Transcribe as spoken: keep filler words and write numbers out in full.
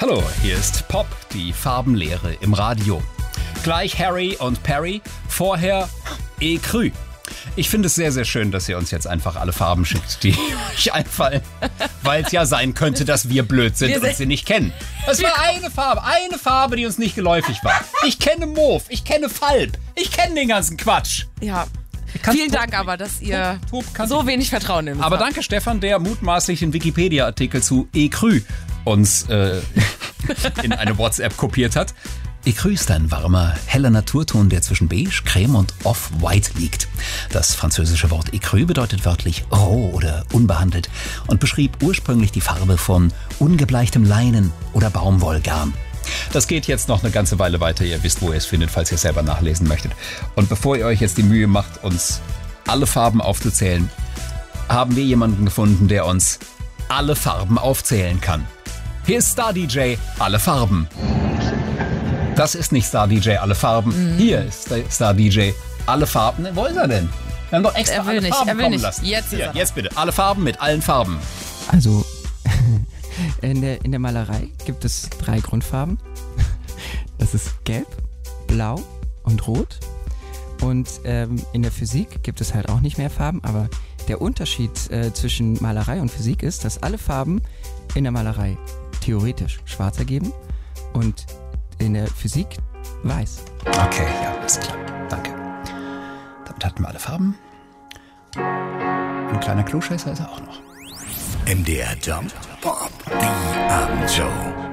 Hallo, hier ist Pop, die Farbenlehre im Radio. Gleich Harry und Perry, vorher Ecru. Ich finde es sehr, sehr schön, dass ihr uns jetzt einfach alle Farben schickt, die euch einfallen. Weil es ja sein könnte, dass wir blöd sind wir und sie nicht kennen. Es war eine Farbe, eine Farbe, die uns nicht geläufig war. Ich kenne Mauve, ich kenne Falb, ich kenne den ganzen Quatsch. Ja. Kannst Vielen Tob, Dank aber, dass ihr Tob, Tob, so wenig Vertrauen in uns Aber habt. danke Stefan, der mutmaßlich den Wikipedia-Artikel zu Ecru uns äh, in eine WhatsApp kopiert hat. Ecru ist ein warmer, heller Naturton, der zwischen beige, creme und off-white liegt. Das französische Wort Ecru bedeutet wörtlich roh oder unbehandelt und beschrieb ursprünglich die Farbe von ungebleichtem Leinen oder Baumwollgarn. Das geht jetzt noch eine ganze Weile weiter. Ihr wisst, wo ihr es findet, falls ihr selber nachlesen möchtet. Und bevor ihr euch jetzt die Mühe macht, uns alle Farben aufzuzählen, haben wir jemanden gefunden, der uns alle Farben aufzählen kann. Hier ist Star D J, alle Farben. Das ist nicht Star D J, alle Farben. Mhm. Hier ist Star D J, alle Farben. Wo ist er denn? Wir haben doch extra er will alle nicht, Farben er will kommen nicht. lassen. Jetzt, ist Hier, er jetzt bitte, alle Farben mit allen Farben. Also, in der, in der Malerei gibt es drei Grundfarben. Das ist Gelb, Blau und Rot. Und ähm, in der Physik gibt es halt auch nicht mehr Farben, aber der Unterschied äh, zwischen Malerei und Physik ist, dass alle Farben in der Malerei theoretisch schwarz ergeben und in der Physik weiß. Okay, ja, alles klar. Danke. Damit hatten wir alle Farben. Ein kleiner Kloscheißer ist er auch noch. M D R Jump Pop, die Abendshow.